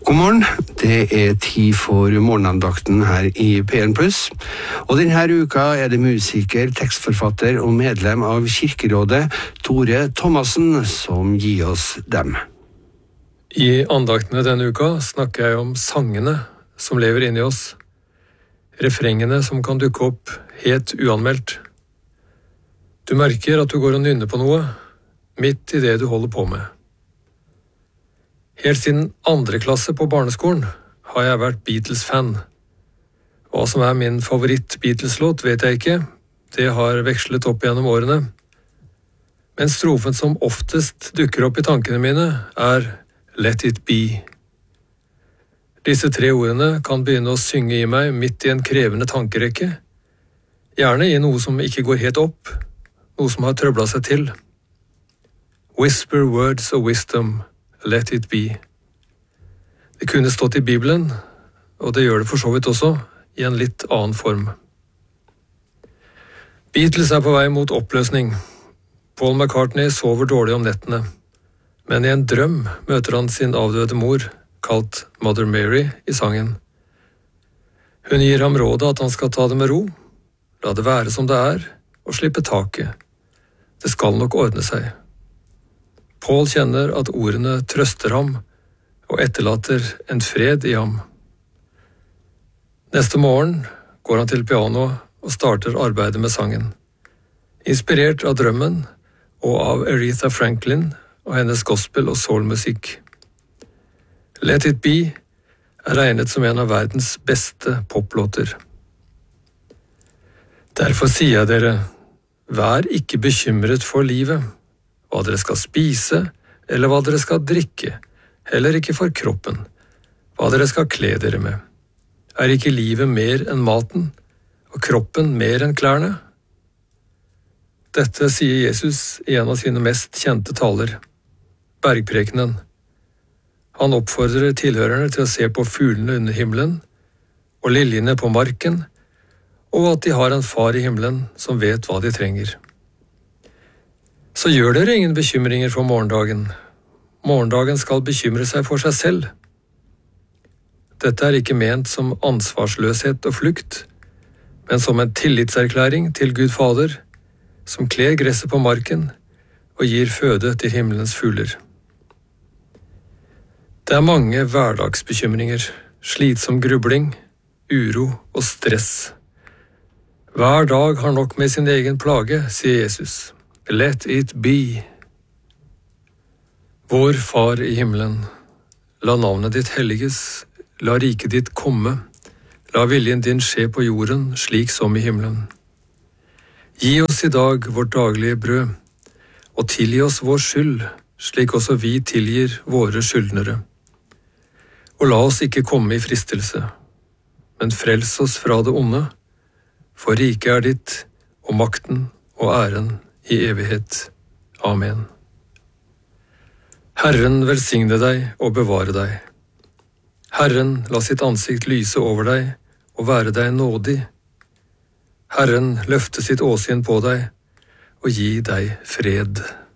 God morgen, det tid for morgenandakten her i P1+. Og denne uka det musiker, tekstforfatter og medlem av Kirkerådet, Tore Thomassen, som gir oss dem. I andaktene denne uka snakker jeg om sangene som lever inni oss, refrengene som kan dukke opp helt uanmeldt. Du merker at du går og nynner på noe, midt i det du holder på med. Helt siden 2. klasse på barneskolen har jeg vært Beatles-fan. Hva som min favoritt-Beatles-låt vet jeg ikke, det har vekslet opp gjennom årene. Men strofen som oftest dukker opp i tankene mine Let it be. Disse 3 ordene kan begynne å synge i meg midt i en krevende tankerekke, gjerne i noe som ikke går helt opp, noe som har trøblet seg til. Whisper words of wisdom, let it be. Det kunne stått i Bibelen, og det gjør det for så vidt også, i en litt annen form. Beatles på vei mot oppløsning. Paul McCartney sover dårlig om nettene, men i en drøm møter han sin avdøde mor, kalt Mother Mary, i sangen. Hun gir ham rådet at han skal ta det med ro, la det være som det og slippe taket. Det skal nok ordne seg. Paul kjenner at ordene trøster ham og etterlater en fred i ham. Neste morgen går han til pianoet og starter arbeidet med sangen. Inspirert av drømmen og av Aretha Franklin og hennes gospel- og soulmusikk. Let it be regnet som en av verdens beste poplåter. Derfor sier jeg dere, vær ikke bekymret for livet, hva dere skal spise, eller hva dere skal drikke, heller ikke for kroppen, hva dere skal kle dere med. Ikke livet mer enn maten, og kroppen mer enn klærne? Dette sier Jesus i en av sine mest kjente taler, Bergprekenen. Han oppfordrer tilhørerne til å se på fuglene under himmelen, og liljene på marken, og at de har en far i himmelen som vet hva de trenger. Så gjør dere ingen bekymringer for morgendagen. Morgendagen skal bekymre seg for seg selv. Dette ikke ment som ansvarsløshet og flukt, men som en tillitserklæring til Gud Fader, som kler gresset på marken og gir føde til himmelens fugler. Det mange hverdagsbekymringer, slitsom grubling, uro og stress. Hver dag har nok med sin egen plage, sier Jesus. Let it be. Vår Far i himmelen, la navnet ditt helliges, la riket ditt komme, la viljen din skje på jorden slik som i himmelen. Gi oss i dag vårt daglige brød, og tilgi oss vår skyld, slik også vi tilgir våre skyldnere. Og la oss ikke komme i fristelse, men frels oss fra det onde, for riket ditt, og makten og æren i evighet. Amen. Herren velsigne deg og bevare deg. Herren la sitt ansikt lyse over deg og være deg nådig. Herren løfte sitt åsyn på deg og gi deg fred.